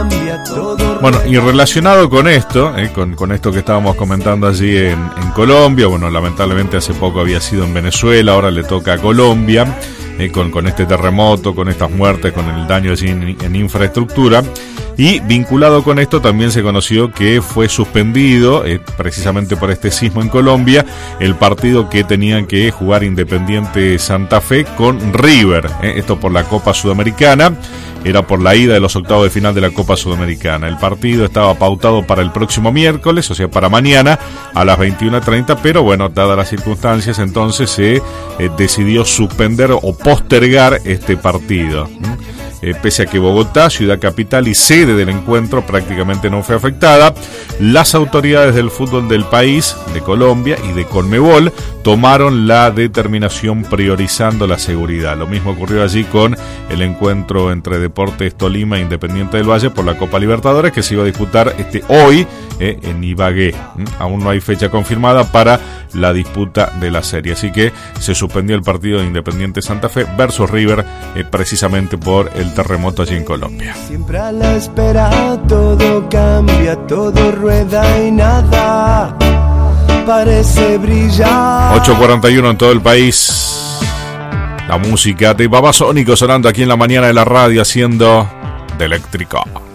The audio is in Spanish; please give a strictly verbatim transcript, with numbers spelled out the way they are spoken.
Bueno, y relacionado con esto, eh, con, con esto que estábamos comentando allí en, en Colombia, bueno, lamentablemente hace poco había sido en Venezuela, ahora le toca a Colombia, eh, con, con este terremoto, con estas muertes, con el daño allí en, en infraestructura. Y vinculado con esto también se conoció que fue suspendido, eh, precisamente por este sismo en Colombia, el partido que tenían que jugar Independiente Santa Fe con River, eh, esto por la Copa Sudamericana, era por la ida de los octavos de final de la Copa Sudamericana. El partido estaba pautado para el próximo miércoles, o sea, para mañana a las veintiuna treinta, pero bueno, dadas las circunstancias, entonces se eh, decidió suspender o postergar este partido. ¿Mm? Eh, pese a que Bogotá, ciudad capital y sede del encuentro, prácticamente no fue afectada, las autoridades del fútbol del país, de Colombia y de Conmebol, tomaron la determinación priorizando la seguridad. Lo mismo ocurrió allí con el encuentro entre Deportes Tolima e Independiente del Valle por la Copa Libertadores, que se iba a disputar este hoy eh, en Ibagué. ¿Mm? Aún no hay fecha confirmada para la disputa de la serie, así que se suspendió el partido de Independiente Santa Fe versus River, eh, precisamente por el terremoto allí en Colombia. Siempre a la espera todo cambia, todo rueda y nada parece brillar. ocho cuarenta y uno en todo el país. La música de Babasónico sonando aquí en la mañana de la radio, haciendo de eléctrico.